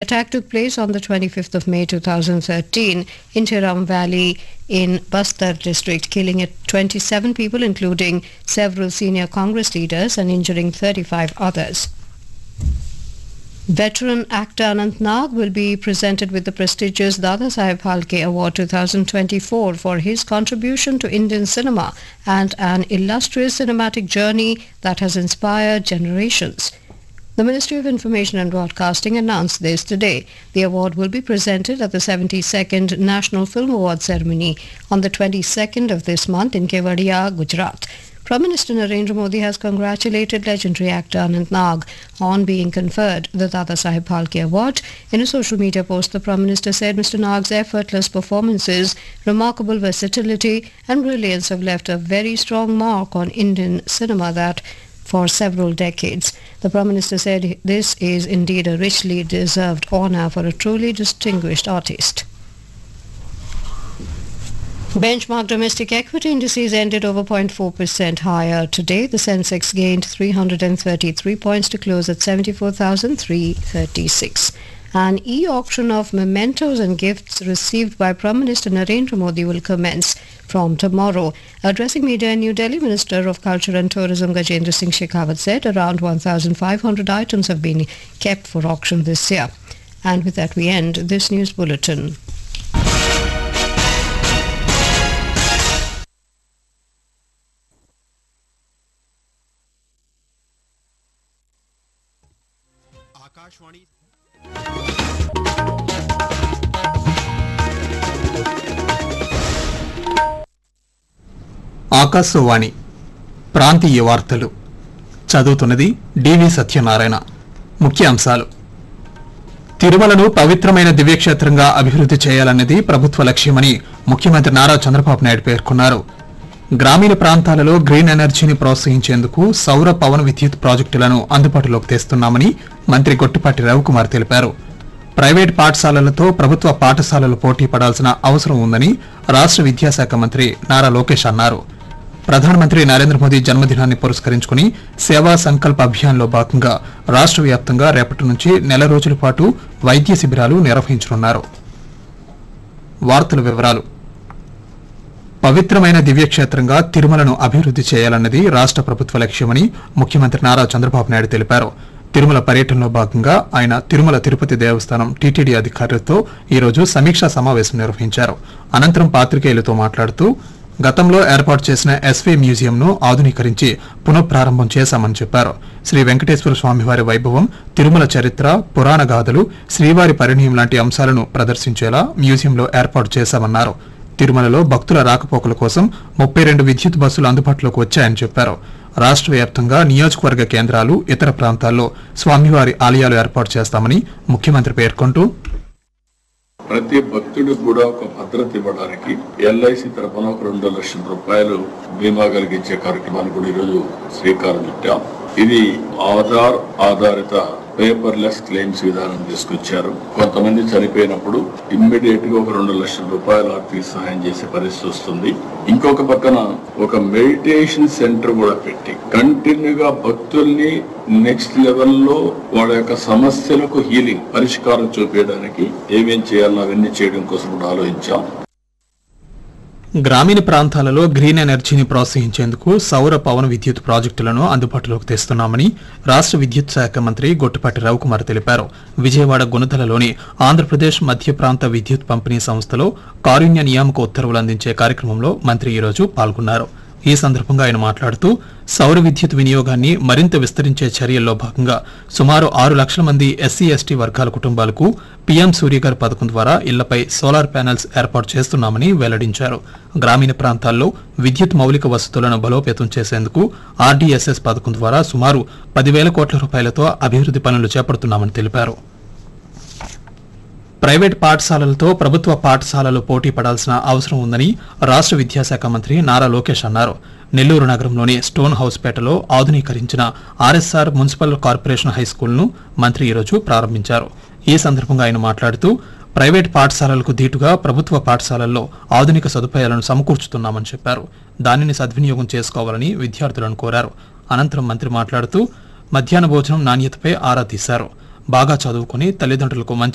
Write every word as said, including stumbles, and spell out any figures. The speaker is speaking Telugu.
attack took place on the twenty-fifth of May two thousand thirteen in Tiram Valley in Bastar district, killing twenty-seven people, including several senior Congress leaders, and injuring thirty-five others. Veteran actor Anant Nag will be presented with the prestigious Dada Saheb Phalke Award twenty twenty-four for his contribution to Indian cinema and an illustrious cinematic journey that has inspired generations. The Ministry of Information and Broadcasting announced this today. The award will be presented at the seventy-second National Film Award ceremony on the twenty-second of this month in Kevadia, Gujarat. Prime Minister Narendra Modi has congratulated legendary actor Anant Nag on being conferred the Dada Saheb Phalke Award. In a social media post, the Prime Minister said Mister Nag's effortless performances, remarkable versatility and brilliance have left a very strong mark on Indian cinema that for several decades. The Prime Minister said this is indeed a richly deserved honour for a truly distinguished artist. Benchmark domestic equity indices ended over zero point four percent higher today. The Sensex gained three hundred thirty-three points to close at seventy-four thousand three hundred thirty-six. An e-auction of mementos and gifts received by Prime Minister Narendra Modi will commence from tomorrow. Addressing media in New Delhi, Minister of Culture and Tourism Gajendra Singh Shekhawat said around one thousand five hundred items have been kept for auction this year. And with that we end this news bulletin. Akashvani Akashvani ప్రాంతీయ వార్తలు చదువుతున్నది డివి సత్యనారాయణ. ముఖ్యాంశాలు: తిరుమలను పవిత్రమైన దివ్యక్షేత్రంగా అభివృద్ధి చేయాలన్నది ప్రభుత్వ లక్ష్యమని ముఖ్యమంత్రి నారా చంద్రబాబు నాయుడు పేర్కొన్నారు. గ్రామీణ ప్రాంతాలలో గ్రీన్ ఎనర్జీని ప్రోత్సహించేందుకు సౌర పవన విద్యుత్ ప్రాజెక్టులను అందుబాటులోకి తెస్తున్నామని మంత్రి గొట్టిపాటి రవికుమార్ తెలిపారు. ప్రైవేట్ పాఠశాలలతో ప్రభుత్వ పాఠశాలలు పోటీ పడాల్సిన అవసరం ఉందని రాష్ట్ర విద్యాశాఖ మంత్రి నారా లోకేష్ అన్నారు. ప్రధానమంత్రి నరేంద్ర మోదీ జన్మదినాన్ని పురస్కరించుకుని సేవా సంకల్ప అభియాన్లో భాగంగా రాష్ట్ర వ్యాప్తంగా రేపటి నుంచి నెల రోజుల పాటు వైద్య శిబిరాలు నిర్వహించనున్నారు. వార్తల వివరాలు: పవిత్రమైన దివ్యక్షేత్రంగా తిరుమలను అభివృద్ధి చేయాలన్నది రాష్ట్ర ప్రభుత్వ లక్ష్యమని ముఖ్యమంత్రి నారా చంద్రబాబు నాయుడు తెలిపారు. తిరుమల పర్యటనలో భాగంగా ఆయన తిరుమల తిరుపతి దేవస్థానం టీటీడీ అధికారులతో ఈరోజు సమీక్షా సమావేశం నిర్వహించారు. అనంతరం పాత్రికేయులతో మాట్లాడుతూ గతంలో ఏర్పాటు చేసిన ఎస్వీ మ్యూజియంను ఆధునీకరించి పునఃప్రారంభం చేశామని చెప్పారు. శ్రీ వెంకటేశ్వర స్వామివారి వైభవం, తిరుమల చరిత్ర, పురాణ గాథలు, శ్రీవారి పరిణయం లాంటి అంశాలను ప్రదర్శించేలా మ్యూజియంలో ఏర్పాటు చేశామన్నారు. తిరుమలలో భక్తుల రాకపోకల కోసం ముప్పై రెండు విద్యుత్ బస్సులు అందుబాటులోకి వచ్చాయని చెప్పారు. రాష్ట్ర వ్యాప్తంగా నియోజకవర్గ కేంద్రాలు, ఇతర ప్రాంతాల్లో స్వామివారి ఆలయాలు ఏర్పాటు చేస్తామని ముఖ్యమంత్రి పేర్కొంటూ, ప్రతి భక్తుడికి కూడా ఒక భద్రత ఇవ్వడానికి ఎల్ఐసి తరఫున ఒక రెండు లక్షల రూపాయలు బీమా కలిగించే కార్యక్రమాన్ని కూడా ఈరోజు శ్రీకారం చుట్టాం. ఇది ఆధార్ ఆధారిత పేపర్లెస్ క్లెయిమ్స్ విధానం తీసుకొచ్చారు. కొంతమంది చనిపోయినప్పుడు ఇమ్మీడియట్ గా ఒక రెండు లక్షల రూపాయలు ఆర్థిక సహాయం చేసే పరిస్థితి వస్తుంది. ఇంకొక పక్కన ఒక మెడిటేషన్ సెంటర్ కూడా పెట్టి కంటిన్యూగా భక్తుల్ని నెక్స్ట్ లెవెల్లో వాళ్ళ యొక్క సమస్యలకు హీలింగ్ పరిష్కారం చూపించడానికి ఏమేం చేయాలో అవన్నీ చేయడం కోసం కూడా ఆలోచించాం. గ్రామీణ ప్రాంతాలలో గ్రీన్ ఎనర్జీని ప్రోత్సహించేందుకు సౌర పవన విద్యుత్ ప్రాజెక్టులను అందుబాటులోకి తెస్తున్నామని రాష్ట్ర విద్యుత్ శాఖ మంత్రి గొట్టిపాటి రవికుమార్ తెలిపారు. విజయవాడ గుణదలలోని ఆంధ్రప్రదేశ్ మధ్య ప్రాంత విద్యుత్ పంపిణీ సంస్థలో కారుణ్య నియామక ఉత్తర్వులు అందించే కార్యక్రమంలో మంత్రి ఈరోజు పాల్గొన్నారు. ఈ సందర్భంగా ఆయన మాట్లాడుతూ సౌర విద్యుత్ వినియోగాన్ని మరింత విస్తరించే చర్యల్లో భాగంగా సుమారు ఆరు లక్షల మంది ఎస్సీ ఎస్టీ వర్గాల కుటుంబాలకు పీఎం సూర్యగారి పథకం ద్వారా ఇళ్లపై సోలార్ ప్యానెల్స్ ఏర్పాటు చేస్తున్నామని వెల్లడించారు. గ్రామీణ ప్రాంతాల్లో విద్యుత్ మౌలిక వసతులను బలోపేతం చేసేందుకు ఆర్డీఎస్ఎస్ పథకం ద్వారా సుమారు పదివేల కోట్ల రూపాయలతో అభివృద్ధి పనులు చేపడుతున్నామని తెలిపారు. ప్రైవేట్ పాఠశాలలతో ప్రభుత్వ పాఠశాలలు పోటీ పడాల్సిన అవసరం ఉందని రాష్ట్ర విద్యాశాఖ మంత్రి నారా లోకేష్ అన్నారు. నెల్లూరు నగరంలోని స్టోన్ హౌస్పేటలో ఆధునీకరించిన ఆర్ఎస్ఆర్ మున్సిపల్ కార్పొరేషన్ హైస్కూల్ను మంత్రి ఈరోజు ప్రారంభించారు. ఈ సందర్భంగా ఆయన మాట్లాడుతూ ప్రైవేట్ పాఠశాలలకు దీటుగా ప్రభుత్వ పాఠశాలల్లో ఆధునిక సదుపాయాలను సమకూర్చుతున్నామని చెప్పారు. దానిని సద్వినియోగం చేసుకోవాలని విద్యార్థులను కోరారు. అనంతరం మంత్రి మాట్లాడుతూ మధ్యాహ్న భోజనం నాణ్యతపై ఆరా తీశారు. బాగా చదువుకుని తల్లిదండ్రులకు మంచి